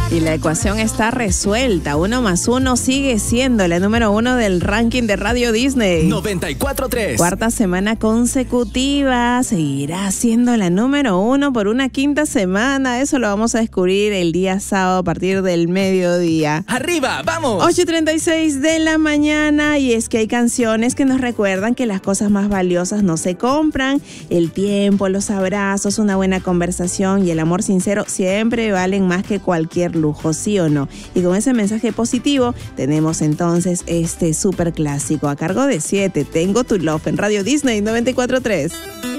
Y la ecuación está resuelta. 1 más 1 sigue siendo la número 1 del ranking de Radio Disney. 94.3. Cuarta semana consecutiva. Seguirá siendo la número 1 por una quinta semana. Eso lo vamos a descubrir el día sábado a partir del mediodía. ¡Arriba! ¡Vamos! 8:36 de la mañana. Y es que hay canciones que nos recuerdan que las cosas más valiosas no se compran. El tiempo, los abrazos, una buena conversación y el amor sincero siempre valen más que cualquier lujo, ¿sí o no? Y con ese mensaje positivo tenemos entonces este súper clásico a cargo de 7, Tengo tu Love en Radio Disney 94.3.